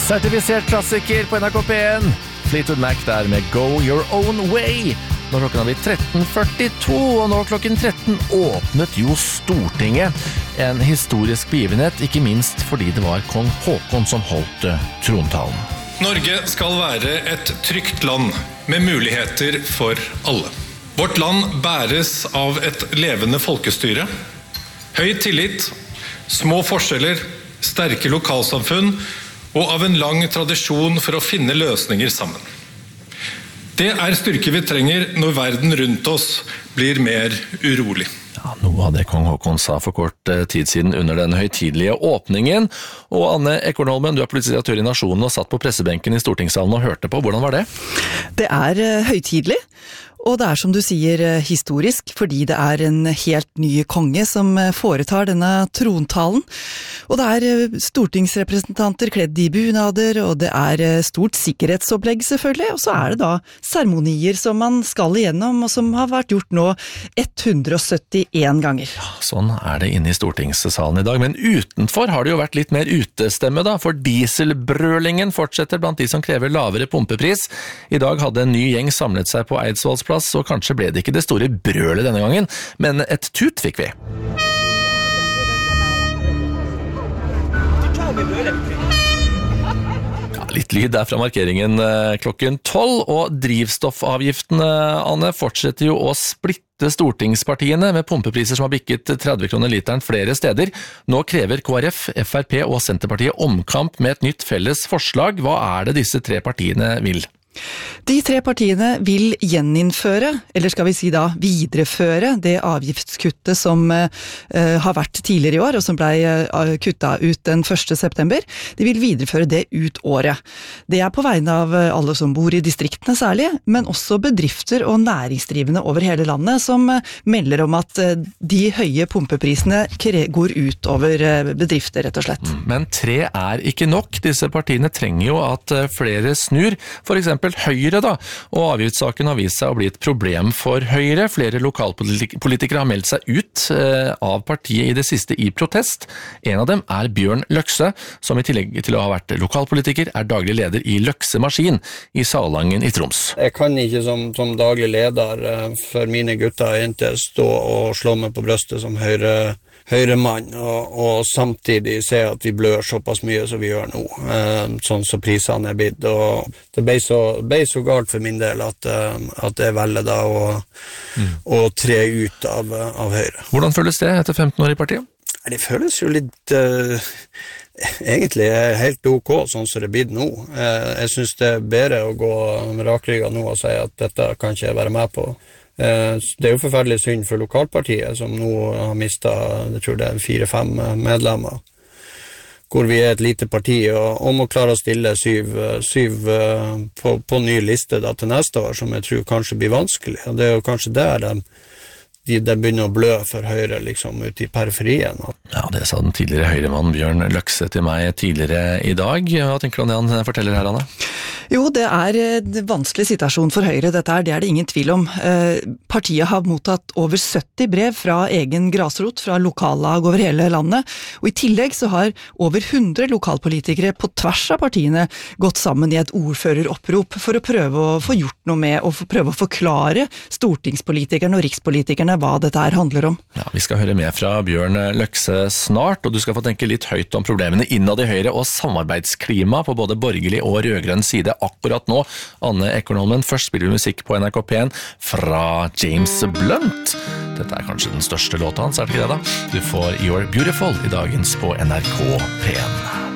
Sertifisert klassiker på NRK P1. Fleetwood Mac der med Go Your Own Way. Når klokken har blitt 13.42, og nå klokken 13 åpnet jo Stortinget. En historisk begivenhet, ikke minst fordi det var kong Håkon som holdt trontalen. Norge skal være et trygt land med muligheter for alle. Vårt land bæres av et levende folkestyre, høy tillit, små forskjeller, sterke lokalsamfunn og av en lang tradisjon for å finne løsninger sammen. Det styrke vi trenger når verden rundt oss blir mer urolig. Ja, noe av det kong Håkon sa for kort tid siden under den høytidelige åpningen. Og Anne Ekornholmen, du politisk redaktør i Nasjonen og satt på pressebenken i Stortingssalen og hørte på. Hvordan var det? Det høytidelig. Og det som du sier historisk, fordi det en helt ny konge som foretar denne trontalen. Og det stortingsrepresentanter kledd i bunader, og det stort sikkerhetsopplegg selvfølgelig, og så det da seremonier som man skal igjennom, og som har vært gjort nå 171 ganger. Ja, sånn det inne i stortingssalen i dag, men utenfor har det jo vært litt mer utestemme da, for dieselbrølingen fortsetter blant de som krever lavere pumpepris. I dag hadde en ny gjeng samlet seg på Eidsvolls plass, og kanskje ble det ikke det store brølet denne gangen, men et tut fikk vi. Ja, litt lyd fra markeringen klokken 12, og drivstoffavgiftene, Anne, fortsetter jo å splitte stortingspartiene med pumpepriser som har bikket 30 kroner literen flere steder. Nå krever KrF, FrP og Senterpartiet omkamp med et nytt felles forslag. Hva det disse tre partiene vil? De tre partiene vil gjeninnføre, eller skal vi si da videreføre, det avgiftskuttet som har vært tidligere i år, og som ble kuttet ut den 1. september. De vil videreføre det ut året. Det på vegne av alle som bor i distriktene særlig, men også bedrifter og næringsdrivende over hele landet, som melder om at de høye pumpeprisene går ut over bedrifter, rett og slett. Men tre ikke nok. Disse partiene trenger jo at flere snur, for eksempel Høyre da, og avgiftssaken har vist seg å bli et problem for Høyre. Flere lokalpolitikere har meldt seg ut av partiet i det siste i protest. En av dem Bjørn Løkse, som i tillegg til å ha vært lokalpolitiker, daglig leder i Løkse Maskin i Salangen i Troms. Jeg kan ikke som daglig leder for mine gutter og jenter stå og slå meg på brøstet som Høyremann, og samtidig se at vi blør såpass mye som vi gjør nå, sånn som prisene blitt. Og det ble så galt for min del at jeg velger da å tre ut av Høyre. Hvordan føles det etter 15 år i partiet? Det føles jo litt egentlig helt ok sånn som det blir nå. Jeg synes det bedre å gå rakrygget nå og si at dette kan ikke jeg være med på. Det jo forferdelig synd for lokalpartiet som nå har mistet, jeg tror det 4-5 medlemmer, hvor vi et lite parti og må klare å stille syv på ny liste da, til neste år, som jeg tror kanskje blir vanskelig. Og det jo kanskje der de begynner å blø for Høyre liksom ute i periferien. Ja, det sa den tidligere Høyremann Bjørn Løkse til meg tidligere i dag. Hva tenker du om det han forteller her, Anne? Jo, det en vanskelig situasjon for Høyre, dette det ingen tvil om. Partiet har mottatt over 70 brev fra egen grasrot, fra lokallag over hele landet, og i tillegg så har over 100 lokalpolitikere på tvers av partiene gått sammen i et ordføreropprop for å prøve å få gjort noe med, og prøve å forklare stortingspolitikerne og rikspolitikerne hva dette handler om. Ja, vi skal høre mer fra Bjørn Løkse snart, og du skal få tenke litt høyt om problemene innad i Høyre og samarbeidsklima på både borgerlig og rødgrønn side akkurat nå. Anne Ekornholmen, først spiller musikk på NRK P1 fra James Blunt. Dette kanskje den største låta hans, det ikke det da? Du får You're Beautiful i dagens på NRK P1.